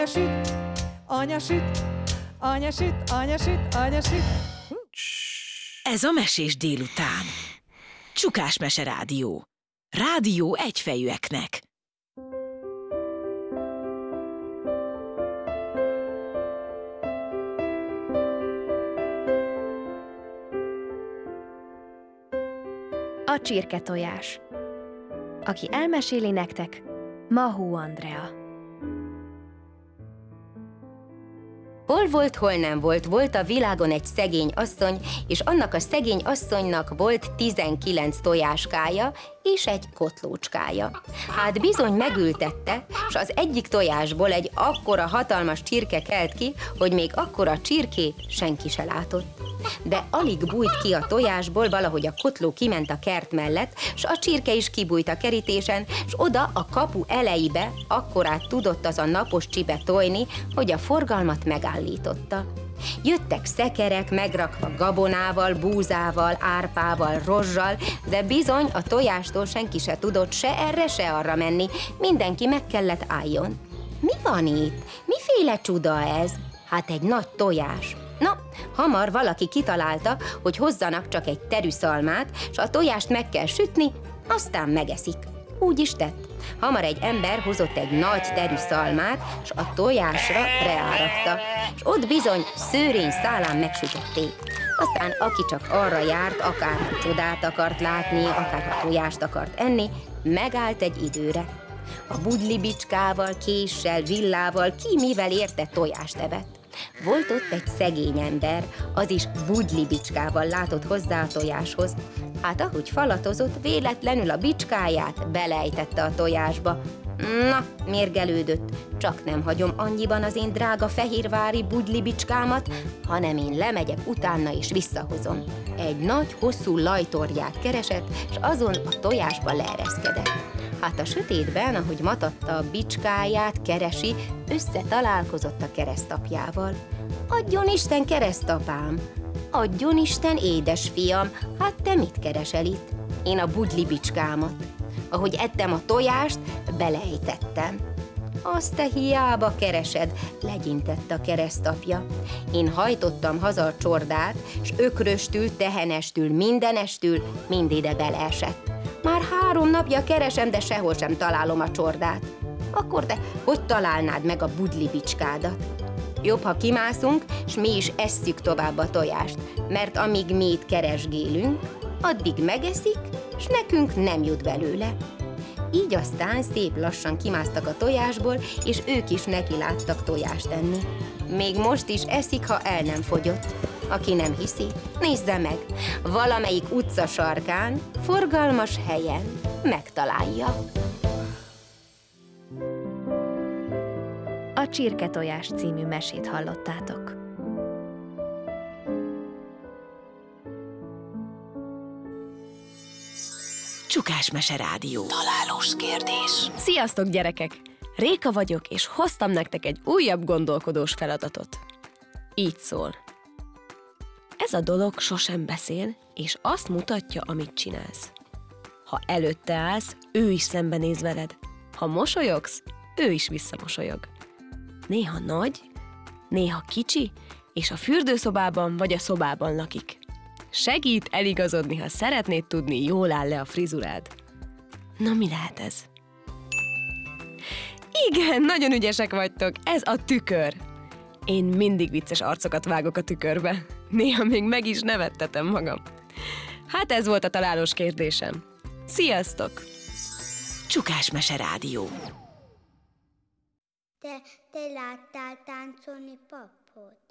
süt, anya süt, anya süt, anya süt, anya süt. Ez a Mesés délután. Csukás Mese Rádió. Rádió egyfejűeknek. A csirketojás. Aki elmeséli nektek, Mahó Andrea. Hol volt, hol nem volt, volt a világon egy szegény asszony, és annak a szegény asszonynak volt 19 tojáskája és egy kotlócskája. Hát bizony megültette, s az egyik tojásból egy akkora hatalmas csirke kelt ki, hogy még akkora csirkét senki se látott. De alig bújt ki a tojásból, valahogy a kotló kiment a kert mellett, s a csirke is kibújt a kerítésen, s oda a kapu elejébe akkorát tudott az a napos csibe tojni, hogy a forgalmat megállította. Jöttek szekerek, megrakva gabonával, búzával, árpával, rozsal, de bizony a tojástól senki se tudott se erre, se arra menni, mindenki meg kellett álljon. Mi van itt? Miféle csuda ez? Hát egy nagy tojás. Na, hamar valaki kitalálta, hogy hozzanak csak egy terűszalmát, s a tojást meg kell sütni, aztán megeszik. Úgy is tett. Hamar egy ember hozott egy nagy terűszalmát, s a tojásra reárakta, s ott bizony szőrény szálán megsütötték. Aztán aki csak arra járt, akár ha csodát akart látni, akár ha tojást akart enni, megállt egy időre. A budli bicskával, késsel, villával, ki mivel érte tojást evett. Volt ott egy szegény ember, az is budli bicskával látott hozzá a tojáshoz. Hát ahogy falatozott, véletlenül a bicskáját belejtette a tojásba. Na, mérgelődött, csak nem hagyom annyiban az én drága fehérvári budli bicskámat, hanem én lemegyek utána és visszahozom. Egy nagy, hosszú lajtorját keresett, s azon a tojásba leereszkedett. Hát a sötétben, ahogy matatta a bicskáját, keresi, összetalálkozott a keresztapjával. Adjon Isten, keresztapám! Adjon Isten, édesfiam! Hát te mit keresel itt? Én a budli bicskámat. Ahogy ettem a tojást, belejtettem. Azt te hiába keresed, legyintett a keresztapja. Én hajtottam haza a csordát, s ökröstül, tehenestül, mindenestül mind ide beleesett. Már 3 napja keresem, de sehol sem találom a csordát. Akkor te hogy találnád meg a budli bicskádat? Jobb, ha kimászunk, s mi is esszük tovább a tojást, mert amíg mi itt keresgélünk, addig megeszik, s nekünk nem jut belőle. Így aztán szép lassan kimásztak a tojásból, és ők is neki láttak tojást enni. Még most is eszik, ha el nem fogyott. Aki nem hiszi, nézze meg, valamelyik utca sarkán, forgalmas helyen megtalálja. A Csirketojás című mesét hallottátok. Csukás Mese Rádió. Találós kérdés. Sziasztok, gyerekek! Réka vagyok, és hoztam nektek egy újabb gondolkodós feladatot. Így szól. Ez a dolog sosem beszél, és azt mutatja, amit csinálsz. Ha előtte állsz, ő is szembenéz veled. Ha mosolyogsz, ő is visszamosolyog. Néha nagy, néha kicsi, és a fürdőszobában vagy a szobában lakik. Segít eligazodni, ha szeretnéd tudni, jól áll le a frizurád. Na, mi lehet ez? Igen, nagyon ügyesek vagytok, ez a tükör. Én mindig vicces arcokat vágok a tükörbe. Néha még meg is nevettetem magam. Hát ez volt a találós kérdésem. Sziasztok! Csukás Mese Rádió. Te láttál táncolni papot?